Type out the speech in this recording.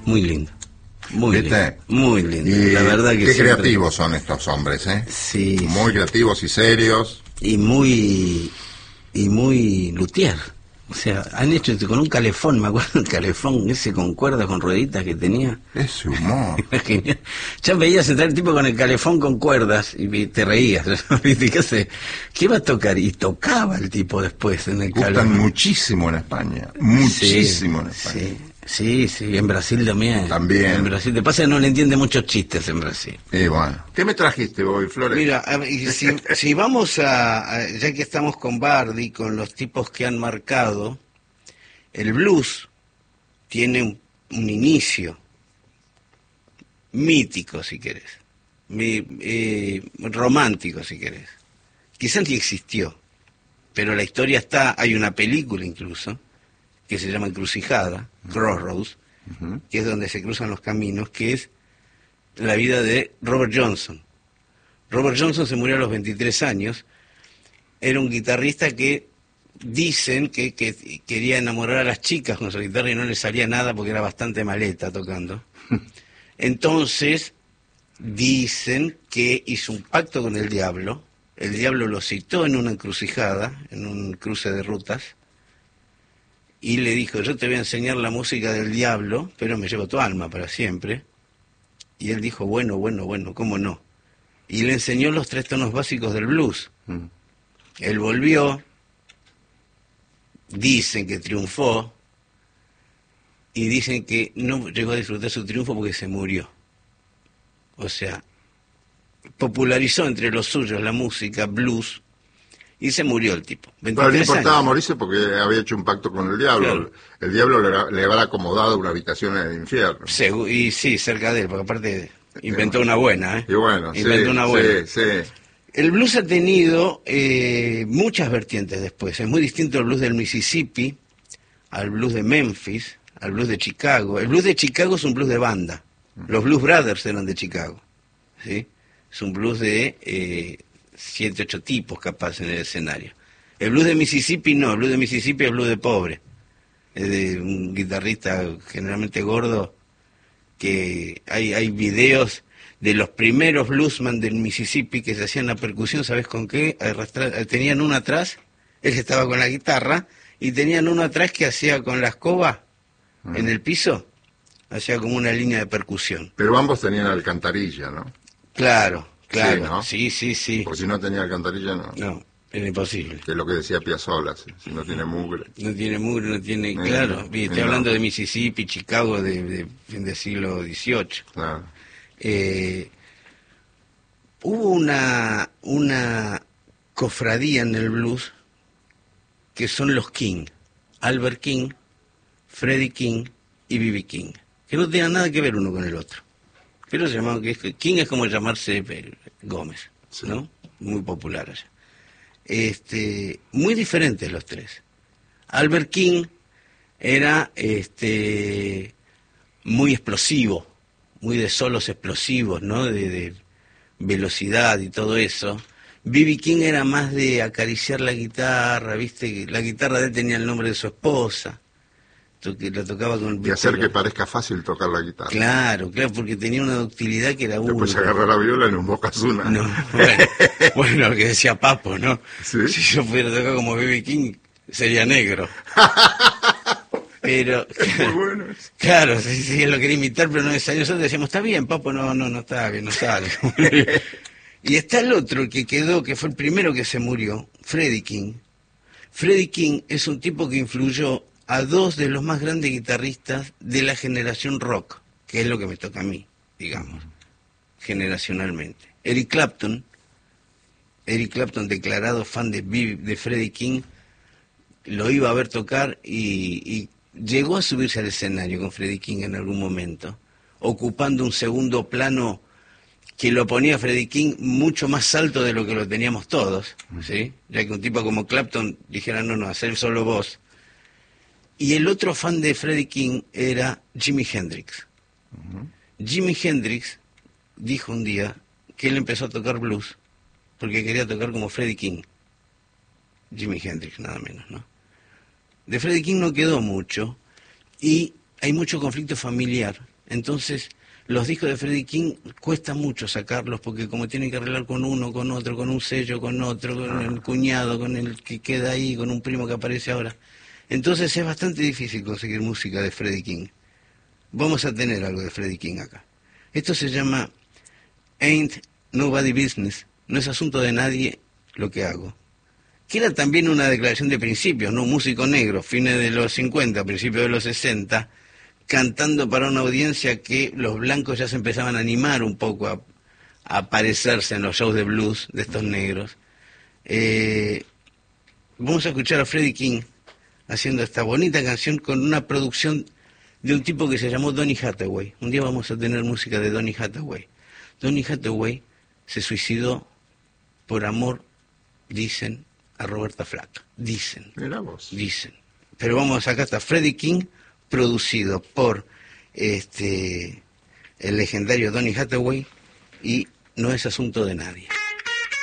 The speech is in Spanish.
muy lindo. Muy ¿Viste? lindo, muy lindo. Y La verdad que qué siempre... creativos son estos hombres, ¿eh? Sí. Muy creativos y serios. Y muy luthier. O sea, han hecho con un calefón, me acuerdo el calefón ese con cuerdas, con rueditas que tenía. Ese humor. Genial. Ya veías entrar el tipo con el calefón con cuerdas y te reías. ¿Viste? ¿Qué va a tocar? Y tocaba el tipo después en el Gustan calefón. muchísimo en España. Muchísimo en España. Sí, en Brasil también. También. En Brasil, te pasa que no le entiende muchos chistes en Brasil. Y bueno. ¿Qué me trajiste hoy, Flores? Mira, si vamos ya que estamos con Bardi, con los tipos que han marcado, el blues tiene un inicio mítico, si querés, romántico, si querés. Quizás ni existió, pero la historia está, hay una película incluso, que se llama Encrucijada, Crossroads, que es donde se cruzan los caminos, que es la vida de Robert Johnson. Robert Johnson se murió a los 23 años, era un guitarrista que dicen que quería enamorar a las chicas con su guitarra y no le salía nada porque era bastante maleta tocando. Entonces, dicen que hizo un pacto con el diablo lo citó en una encrucijada, en un cruce de rutas, y le dijo, yo te voy a enseñar la música del diablo, pero me llevo tu alma para siempre. Y él dijo, bueno, ¿cómo no? Y le enseñó los 3 tonos básicos del blues. Él volvió, dicen que triunfó, y dicen que no llegó a disfrutar su triunfo porque se murió. O sea, popularizó entre los suyos la música blues, y se murió el tipo. Pero le importaba años. morirse porque había hecho un pacto con el diablo. Claro. El diablo le habrá acomodado una habitación en el infierno. Y sí, cerca de él, porque aparte inventó una buena, ¿eh? Y bueno, inventó una buena. Sí. El blues ha tenido muchas vertientes después. Es muy distinto el blues del Mississippi, al blues de Memphis, al blues de Chicago. El blues de Chicago es un blues de banda. Los Blues Brothers eran de Chicago, ¿sí? Es un blues de 7, 8 tipos capaz en el escenario. El blues de Mississippi no, el blues de Mississippi es blues de pobre. Es de un guitarrista generalmente gordo, que hay videos de los primeros bluesman del Mississippi que se hacían la percusión, ¿sabes con qué? Tenían uno atrás, él estaba con la guitarra, y tenían uno atrás que hacía con la escoba en el piso, hacía como una línea de percusión. Pero ambos tenían alcantarilla, ¿no? Claro, Sí, ¿no? sí. Porque si no tenía alcantarilla, no. No, era imposible. Que es lo que decía Piazzolla, si no tiene mugre. No tiene mugre, no tiene... Claro, estoy hablando de Mississippi, Chicago, de fin del siglo XVIII. Claro. Hubo una cofradía en el blues que son los King, Albert King, Freddie King y B.B. King, que no tenían nada que ver uno con el otro. Pero se llamaban, King es como llamarse Gómez, Sí. ¿no? Muy popular allá. Muy diferentes los tres. Albert King era muy explosivo, muy de solos explosivos, ¿no? De velocidad y todo eso. B.B. King era más de acariciar la guitarra, ¿viste? La guitarra de él tenía el nombre de su esposa, que la tocaba con... Y hacer que parezca fácil tocar la guitarra. Claro, porque tenía una ductilidad que era Después única. agarra la viola y no embocas una. No, bueno, lo que decía Papo, ¿no? ¿Sí? Si yo pudiera tocar como B.B. King, sería negro. Pero, Muy bueno eso. claro, sí, él lo quería imitar, pero no es. Nosotros decíamos, está bien, Papo, no está bien, no sale. Y está el otro, el que quedó, que fue el primero que se murió, Freddie King. Freddie King es un tipo que influyó a 2 de los más grandes guitarristas de la generación rock, que es lo que me toca a mí, digamos, generacionalmente. Eric Clapton, declarado fan de Freddie King, lo iba a ver tocar y llegó a subirse al escenario con Freddie King en algún momento, ocupando un segundo plano que lo ponía Freddie King mucho más alto de lo que lo teníamos todos, ¿sí? Ya que un tipo como Clapton dijera, no, hacer solo vos. Y el otro fan de Freddie King era Jimi Hendrix. Jimi Hendrix dijo un día que él empezó a tocar blues porque quería tocar como Freddie King. Jimi Hendrix, nada menos, ¿no? De Freddie King no quedó mucho y hay mucho conflicto familiar Entonces, los discos de Freddie King cuesta mucho sacarlos porque como tienen que arreglar con uno, con otro, con un sello, con otro, con el cuñado, con el que queda ahí, con un primo que aparece ahora. Entonces es bastante difícil conseguir música de Freddie King. Vamos a tener algo de Freddie King acá. Esto se llama Ain't Nobody Business. No es asunto de nadie lo que hago. Que era también una declaración de principios, ¿no? Un músico negro, fines de los 50, principios de los 60, cantando para una audiencia que los blancos ya se empezaban a animar un poco a aparecerse en los shows de blues de estos negros. Vamos a escuchar a Freddie King haciendo esta bonita canción con una producción de un tipo que se llamó Donny Hathaway. Un día vamos a tener música de Donny Hathaway. Donny Hathaway se suicidó por amor, dicen, a Roberta Flack. Dicen. Mira vos. Dicen. Pero vamos, acá está Freddie King, producido por el legendario Donny Hathaway, y no es asunto de nadie.